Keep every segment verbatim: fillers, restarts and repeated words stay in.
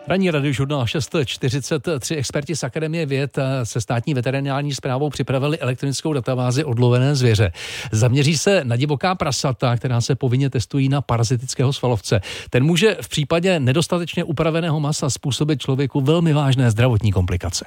Ranní radiožurnál šest čtyřicet tři. Experti z Akademie věd se státní veterinární správou připravili elektronickou databázi odlovené zvěře. Zaměří se na divoká prasata, která se povinně testují na parazitického svalovce. Ten může v případě nedostatečně upraveného masa způsobit člověku velmi vážné zdravotní komplikace.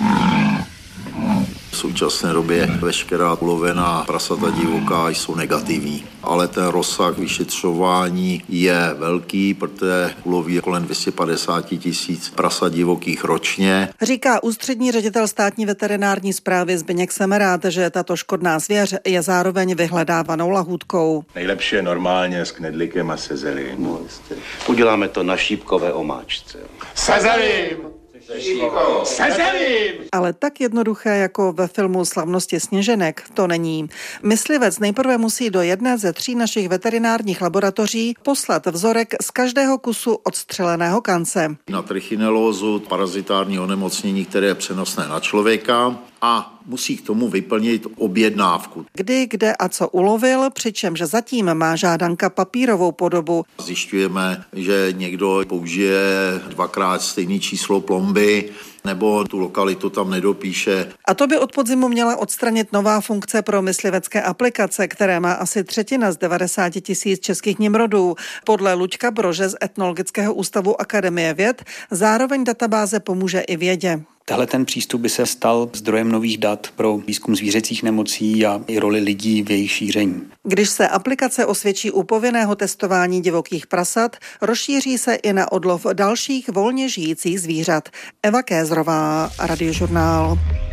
V současné době veškerá ulovená prasata divoká jsou negativní, ale ten rozsah vyšetřování je velký, protože uloví kolem dvě stě padesát tisíc prasat divokých ročně. Říká ústřední ředitel státní veterinární správy Zbyněk Semerád, že tato škodná zvěř je zároveň vyhledávanou lahůdkou. Nejlepší je normálně s knedlíkem a sezelím. No, uděláme to na šípkové omáčce. Sezelím! Sezelím! Ale tak jednoduché jako ve filmu Slavnosti sněženek to není. Myslivec nejprve musí do jedné ze tří našich veterinárních laboratoří poslat vzorek z každého kusu odstřeleného kance. Na trichinelózu, parazitární onemocnění, které je přenosné na člověka, a musí k tomu vyplnit objednávku. Kdy, kde a co ulovil, přičemž zatím má žádanka papírovou podobu. Zjišťujeme, že někdo použije dvakrát stejné číslo plomby, nebo tu lokalitu tam nedopíše. A to by od podzimu měla odstranit nová funkce pro myslivecké aplikace, které má asi třetina z devadesát tisíc českých nimrodů. Podle Luďka Brože z Etnologického ústavu Akademie věd zároveň databáze pomůže i vědě. Tahle ten přístup by se stal zdrojem nových dat pro výzkum zvířecích nemocí a i roli lidí v jejich šíření. Když se aplikace osvědčí u povinného testování divokých prasat, rozšíří se i na odlov dalších volně žijících zvířat. Eva Kézrová, Radiožurnál.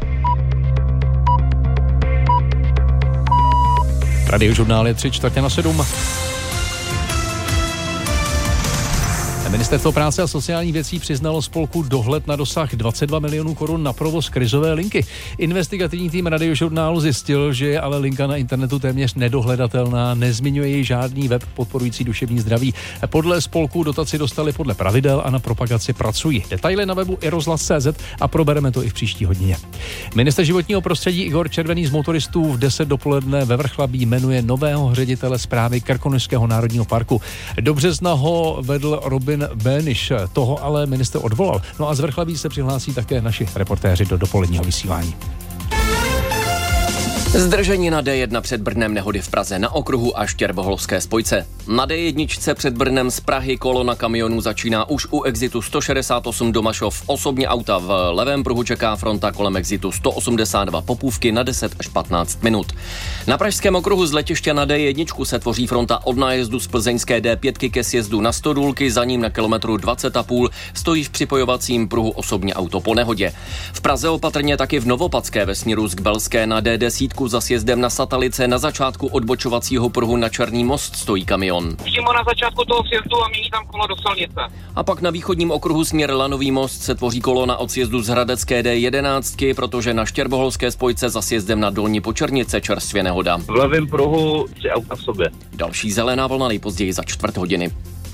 Radiožurnál je tři čtvrtě na sedm. Ministerstvo práce a sociálních věcí přiznalo spolku Dohled na dosah dvacet dva milionů korun na provoz krizové linky. Investigativní tým Radiožurnálu zjistil, že je ale linka na internetu téměř nedohledatelná, nezmiňuje jej žádný web podporující duševní zdraví. Podle spolku dotaci dostali podle pravidel a na propagaci pracují. Detaily na webu i rozhlas tečka cé zet a probereme to i v příští hodině. Ministr životního prostředí Igor Červený z motoristů v deset dopoledne ve Vrchlabí jmenuje nového ředitele správy Krkonošského národního parku. Do března ho vedl Robin Béniš, toho ale ministr odvolal. No a z Vrchlabí se přihlásí také naši reportéři do dopoledního vysílání. Zdržení na dé jedna před Brnem, nehody v Praze na okruhu a Štěrboholské spojce. Na dé jedna před Brnem z Prahy kolona kamionů začíná už u exitu sto šedesát osm Domašov. Osobně auta v levém pruhu čeká fronta kolem exitu sto osmdesát dva Popůvky na deset až patnáct minut. Na pražském okruhu z letiště na dé jedna se tvoří fronta od nájezdu z plzeňské dé pět ke sjezdu na Stodůlky, za ním na kilometru dvacet a půl stojí v připojovacím pruhu osobně auto po nehodě. V Praze opatrně taky v Novopadské ve směru z Kbelské na dé deset za sjezdem na Satalice na začátku odbočovacího pruhu na Černý most stojí kamion. Přímo na začátku toho sjezdu a mění tam kolo do silnice. A pak na východním okruhu směr Lanový most se tvoří kolona od sjezdu z Hradecké dé jedenáct, protože na Štěrboholské spojce za sjezdem na Dolní Počernice čerstvě nehoda. V levém pruhu tři auta v sobě. Další zelená vlna nejpozději za čtvrt hodiny.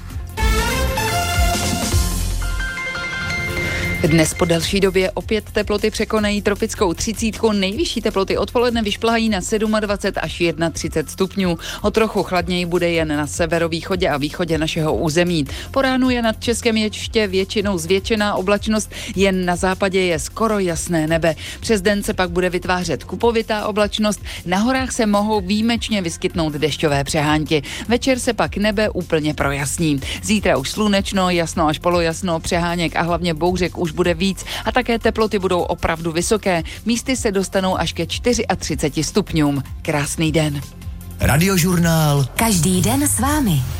Dnes po delší době opět teploty překonají tropickou třicítku, nejvyšší teploty odpoledne vyšplhají na dvacet sedm až třicet jedna stupňů. O trochu chladněji bude jen na severovýchodě a východě našeho území. Po ránu je nad Českem ještě většinou zvětšená oblačnost, jen na západě je skoro jasné nebe. Přes den se pak bude vytvářet kupovitá oblačnost, na horách se mohou výjimečně vyskytnout dešťové přehánky. Večer se pak nebe úplně projasní. Zítra už slunečno, jasno až polojasno, přeháněk a hlavně bouřek už bude víc a také teploty budou opravdu vysoké. Místy se dostanou až ke třiceti čtyřem stupňům. Krásný den. Radiožurnál. Každý den s vámi.